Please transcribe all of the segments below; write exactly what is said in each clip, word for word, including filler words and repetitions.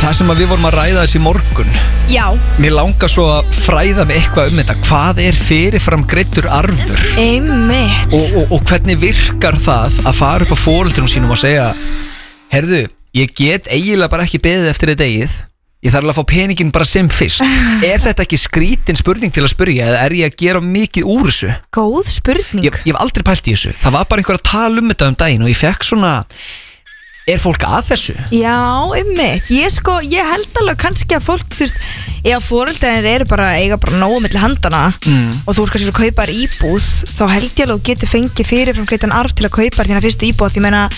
Það sem að við vorum að ræða þessi morgun. Já. Mér langar svo að fræða mig eitthvað um þetta. Hvað er fyrirfram greiddur arfur? Einmitt. Og, og, og hvernig virkar það að fara upp á foreldrum sínum og segja: herðu, ég get eiginlega bara ekki beðið eftir þetta eigið. Ég þarf alveg að fá peningin bara sem fyrst. Er þetta ekki skrítin spurning til að spyrja, eða er ég að gera mikið úr þessu? Góð spurning. Ég, ég hef aldrei pælt í þessu. Það var bara einhver að tala um þetta um daginn og ég fekk svona: er fólk að þessu? Já, einmitt. Ég sko, ég held alveg kannski að fólk, þú veist, ef foreldrarnir eru bara, eiga bara nógu milli handana mm. og þú ert kannski að kaupa þér íbúð, þá held ég alveg að þú getur fengið fyrirfram greiddan arf til að kaupa þér þína fyrstu íbúð. Því meina,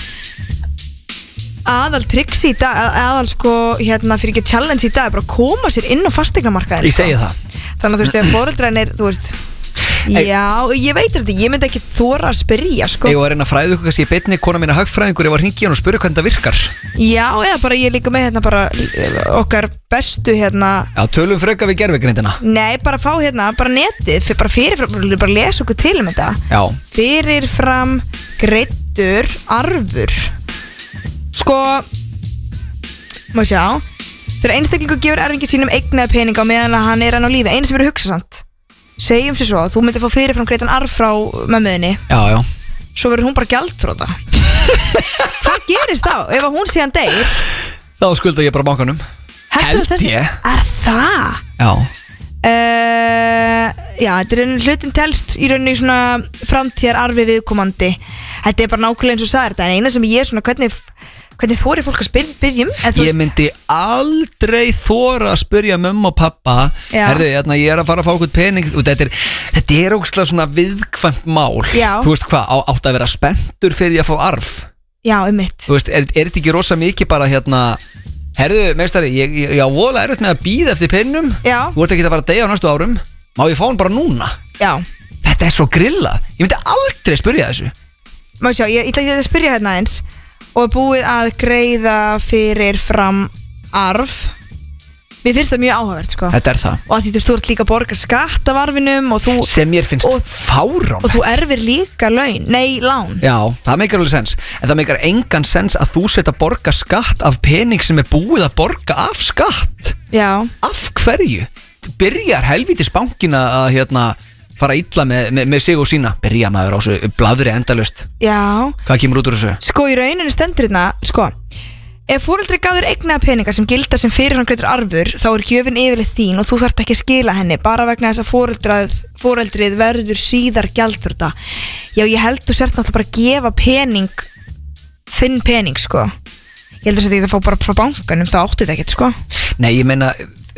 aðal tricks í dag, aðal sko, hérna, fyrir ekki challenge í dag er bara að koma sér inn á fasteignamarkaðinn. Ég segi það. Þannig að þú veist, ef foreldrarnir, þú veist, Ei. Já, ég veit þetta, ég myndi ekki þora að spyrja sko. Ég var að reyna að fræða ykkur kannski í beinni, kona mín er hagfræðingur, ég var að hringja hann og spyrja hvernig það virkar. Já, eða bara ég líka með hérna bara okkar bestu hérna. Já, tölum freka við gervigreindina. Nei, bara fá hérna, bara netið, bara fyrirfram, bara lesa okkur til um þetta. Já. Fyrirfram greiddur arfur. Sko, má sjá, þegar einstaklingur gefur erfingi sínum eignaði peninga á meðan að hann er enn á lífi, einu sem eru hugsa samt. Segjum sér svo, þú myndir fá fyrirfram greiddan arf frá mömmuðinni. Já, já. Svo verður hún bara gjaldþrota. Hvað gerist þá? Ef hún síðan deyr, þá skulda ég bara bankanum. Held þessi, ég. Er það? Já. Uh, já, þetta er hlutin telst í rauninni svona framtíðar arfi viðkomandi. Þetta er bara nákvæmlega eins og sagði þetta. En eina sem ég svona, hvernig Hvernig þorir fólk að spyrja, byggjum? Ég myndi aldrei þora að spyrja mömmu og pappa: herðu, hérna, ég er að fara að fá okkur pening. Þetta er, þetta er ógeðslega svona viðkvæmt mál. Já. Þú veist hvað, á, átt að vera spenntur fyrir ég að fá arf. Já, um mitt. Þú veist, er, er þetta ekki rosa mikið bara hérna: herðu, meistari, ég, ég, ég á voðalega erfitt með að bíða eftir peningnum. Já. Þú ert ekki að fara að deyja á næstu árum. Má ég fá hann bara núna? Já. Þetta er svo grillað. Ég myndi aldrei spyrja þessu. Má sjá, ég ætla að spyrja hérna eins. Og búið að greiða fyrir fram arf. Mér finnst það mjög áhugavert sko. Þetta er það. Og að því þú ert líka að borga skatt af arfinum og þú, sem mér finnst fáránlegt. Og þú erfir líka laun, nei lán. Já, það meikar alveg sens. En það meikar engan sens að þú set að borga skatt af pening sem er búið að borga af skatt. Já. Af hverju? Byrjar helvítis bankinn að hérna fara illa með, með, með sig og sína. Byrja maður á þessu blaðri endalaust. Já. Hvað kemur út úr þessu? Sko í rauninni stendur hérna, sko, ef foreldri gaf þér eignaða peninga sem gilda sem fyrirfram greiddur arfur, þá er gjöfin yfirleitt þín og þú þarft ekki að skila henni bara vegna þess að foreldrið, foreldrið verður síðar gjaldþrota. Já, ég held þú sért náttúrulega bara að gefa pening, þinn pening, sko. Ég held þess að því að það fá bara frá bankanum, þá áttu þetta ekkert, sko. Nei, ég meina,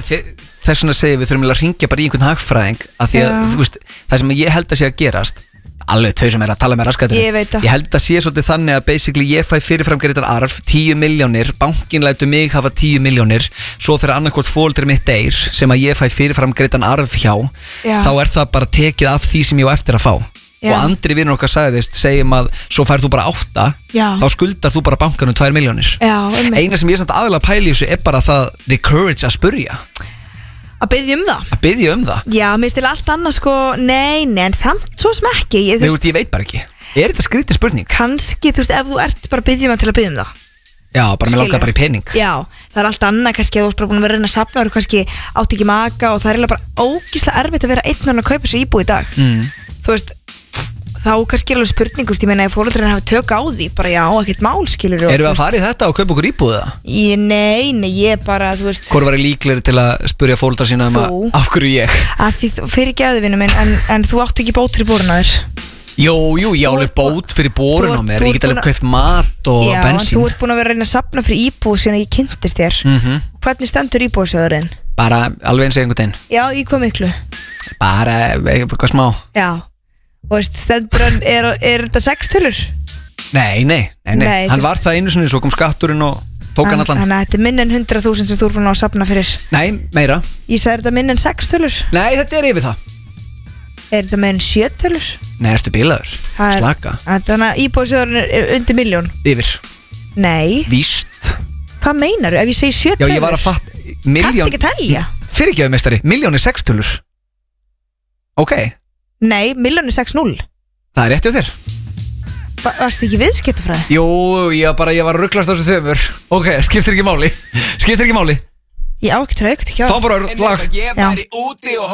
þess vegna segir við þurfum að ringja bara í einhvern hagfræðing, af því að, ja. Þú veist, það sem ég held að sé að gerast, alveg þau sem er að tala með raskatur, ég veit það. Ég held að sé svolítið þannig að basically ég fæ fyrirfram greiddan arf, tíu milljónir, bankin lætur mig hafa tíu milljónir, svo þegar annarkvort foreldri mitt deyr, sem að ég fæ fyrirfram greiddan arf hjá, Já. Þá er það bara tekið af því sem ég á eftir að fá. Já. Og andri vinur okkar sagði þess, segjum að svo færð þú bara átta, Já. Þá skuldar þú bara bankanum tvær milljónir. Eina sem ég samt aðalega pæli í þessu er bara það, the courage að spurja. Að biðja um það? Að biðja um það? Já, mér stil allt annað sko, nei, nei, en samt svo sem ekki. Ég, þú veist, ég veit bara ekki. Er þetta skrítið spurning? Kanski, þú veist, ef þú ert bara að biðja um það til að biðja um það. Já, bara með langar bara í pening. Já, það er allt annað, kannski að þú ert bara búin að vera að reyna að safna og þú kannski átt ekki maka og það er bara ógeðslega erfitt að vera einn að kaupa sér íbúð í dag. Mm. Þú veist, þá kannski er alveg spurning, ég meina ef foreldrinn hafa tök á því, bara já, ekkert mál, skilur. Erum við að fara í þetta og kaupa okkur íbúð það? Nei, nei, ég bara, þú veist. Hvor var ég líklegri til að spurja foreldra sína um að, af hverju ég? Að því, fyrir gæðuvinu minn, en, en þú átt ekki bót fyrir borun á þér. Jú, jú, ég álega bót fyrir borun á mér, ég get alveg kaupt mat og já, bensín. Já, þú ert búin að vera að reyna að safna fyrir íbúð síðan ég kynntist þér. Mm-hmm. Hvernig stendur íbúðsjóðurinn? Bara alveg eins og einhvern veginn. Já, í hvað miklu? Bara eitthvað smá. Já. Og veist, stendur hann, er, er þetta sex tölur? Nei, nei, nei, nei. nei hann var það einu sinni, svo kom skatturinn og tók hann allan. Þannig að þetta er minn en hundrað þúsund sem þú er búin að safna fyrir. Nei, meira. Ég sagði þetta minn en sex tölur. Nei, þetta er yfir það. Er þetta minn sjö tölur? Nei, ertu bilaður? Slaka. Þannig að íbúðsjóðurinn er undir miljón. Yfir. Nei. Víst. Hvað meinar þú? Ef ég segi sjö tölur? Já, ég var að fatta miljón. Kanntu ekki að telja? Fyrirgefðu meistari, miljón er sex tölur. Ok. Nei, miljón er sex núll. Það er rétt hjá þér. Va- Varstu ekki viðskiptafræði? Jú, ég, bara, ég var að rugglast á þessu þöfur Ok, skiptir ekki máli Skiptir ekki máli Ég á ekki traukt, ekki á Fá bara lag Já